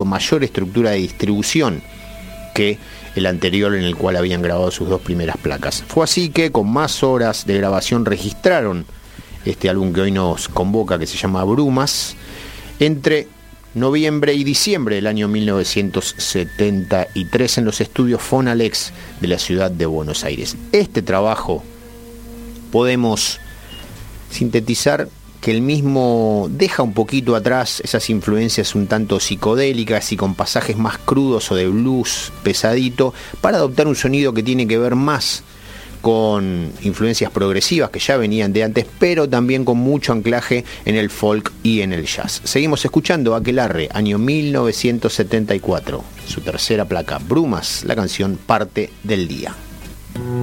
con mayor estructura de distribución que el anterior, en el cual habían grabado sus 2 primeras placas. Fue así que con más horas de grabación registraron este álbum que hoy nos convoca, que se llama Brumas, entre noviembre y diciembre del año 1973 en los estudios Fonalex de la ciudad de Buenos Aires. Este trabajo podemos sintetizar que el mismo deja un poquito atrás esas influencias un tanto psicodélicas y con pasajes más crudos o de blues pesadito, para adoptar un sonido que tiene que ver más con influencias progresivas que ya venían de antes, pero también con mucho anclaje en el folk y en el jazz. Seguimos escuchando Aquelarre, año 1974, su tercera placa, Brumas, la canción Parte del Día.